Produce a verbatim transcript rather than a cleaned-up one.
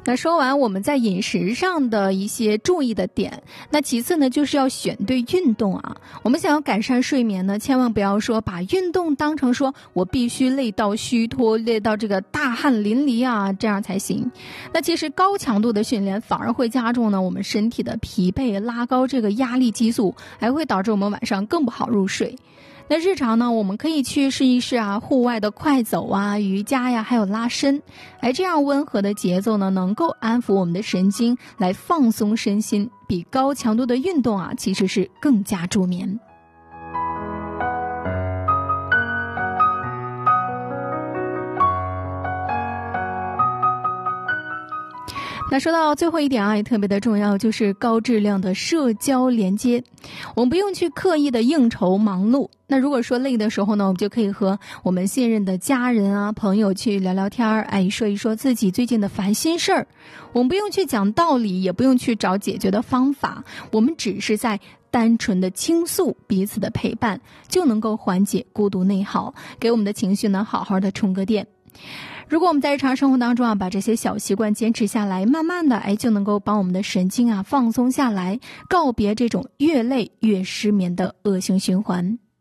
那说完我们在饮食上的一些注意的点，那其次呢，就是要选对运动啊。我们想要改善睡眠呢，千万不要说把运动当成说我必须累到虚脱，累到这个大汗淋漓啊，这样才行。那其实高强度的训练反而会加重呢我们身体的疲惫，拉高这个压力激素，还会导致我们晚上更不好入睡。那日常呢，我们可以去试一试啊，户外的快走啊、瑜伽呀，还有拉伸。哎，这样温和的节奏呢，能够安抚我们的神经，来放松身心，比高强度的运动啊，其实是更加助眠。那说到最后一点啊，也特别的重要，就是高质量的社交连接。我们不用去刻意的应酬忙碌。那如果说累的时候呢，我们就可以和我们信任的家人啊、朋友去聊聊天，哎，说一说自己最近的烦心事儿。我们不用去讲道理，也不用去找解决的方法，我们只是在单纯的倾诉，彼此的陪伴，就能够缓解孤独内耗，给我们的情绪呢好好的充个电。如果我们在日常生活当中啊，把这些小习惯坚持下来，慢慢的哎，就能够帮我们的神经啊放松下来，告别这种越累越失眠的恶性循环。